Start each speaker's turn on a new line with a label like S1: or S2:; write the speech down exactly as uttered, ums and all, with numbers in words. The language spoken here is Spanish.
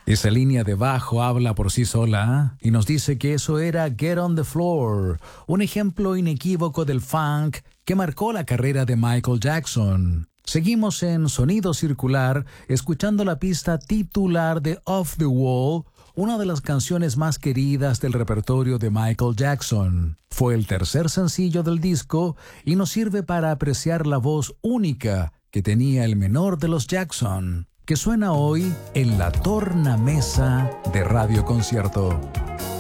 S1: Esa línea de bajo habla por sí sola y nos dice que eso era Get on the Floor, un ejemplo inequívoco del funk que marcó la carrera de Michael Jackson. Seguimos en Sonido Circular escuchando la pista titular de Off the Wall, una de las canciones más queridas del repertorio de Michael Jackson. Fue el tercer sencillo del disco y nos sirve para apreciar la voz única que tenía el menor de los Jackson, que suena hoy en la tornamesa de Radio Concierto.